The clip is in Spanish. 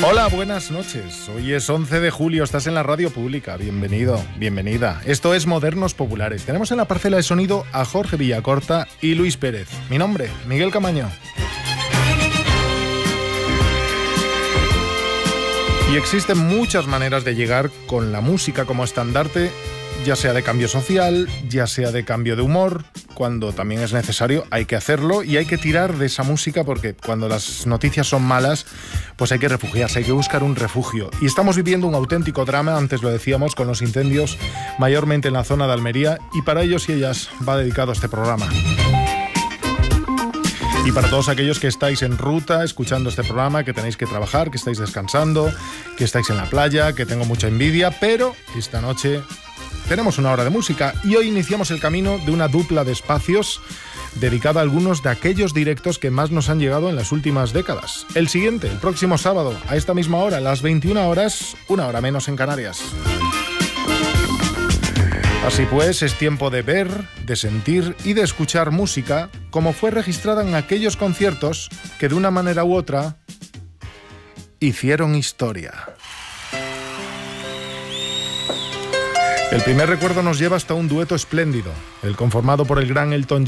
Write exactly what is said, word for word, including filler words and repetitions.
Hola, buenas noches. Hoy es once de julio, estás en la radio pública. Bienvenido, bienvenida. Esto es Modernos Populares. Tenemos en la parcela de sonido a Jorge Villacorta y Luis Pérez. Mi nombre, Miguel Camaño. Y existen muchas maneras de llegar con la música como estandarte, ya sea de cambio social, ya sea de cambio de humor. Cuando también es necesario hay que hacerlo y hay que tirar de esa música, porque cuando las noticias son malas, pues hay que refugiarse, hay que buscar un refugio. Y estamos viviendo un auténtico drama, antes lo decíamos, con los incendios, mayormente en la zona de Almería, y para ellos y ellas va dedicado este programa. Y para todos aquellos que estáis en ruta escuchando este programa, que tenéis que trabajar, que estáis descansando, que estáis en la playa, que tengo mucha envidia, pero esta noche tenemos una hora de música y hoy iniciamos el camino de una dupla de espacios dedicada a algunos de aquellos directos que más nos han llegado en las últimas décadas. El siguiente, el próximo sábado, a esta misma hora, a las veintiuna horas, una hora menos en Canarias. Así pues, es tiempo de ver, de sentir y de escuchar música como fue registrada en aquellos conciertos que de una manera u otra hicieron historia. El primer recuerdo nos lleva hasta un dueto espléndido, el conformado por el gran Elton